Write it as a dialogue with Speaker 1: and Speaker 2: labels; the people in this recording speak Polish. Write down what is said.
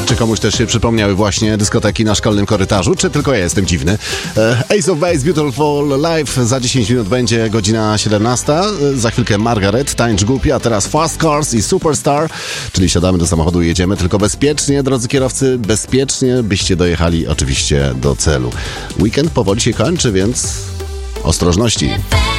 Speaker 1: Czy komuś też się przypomniały właśnie dyskoteki na szkolnym korytarzu, czy tylko ja jestem dziwny? Ace of Base, Beautiful Life, za 10 minut będzie godzina 17. Za chwilkę Margaret, Tańcz Głupi, a teraz Fast Cars i Superstar, czyli siadamy do samochodu i jedziemy, tylko bezpiecznie, drodzy kierowcy, bezpiecznie, byście dojechali oczywiście do celu. Weekend powoli się kończy, więc ostrożności.